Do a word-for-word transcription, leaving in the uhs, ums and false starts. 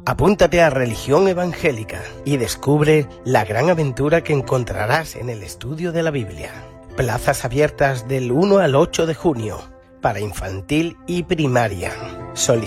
Apúntate a Religión Evangélica y descubre la gran aventura que encontrarás en el estudio de la Biblia. Plazas abiertas del uno al ocho de junio para infantil y primaria. Solicita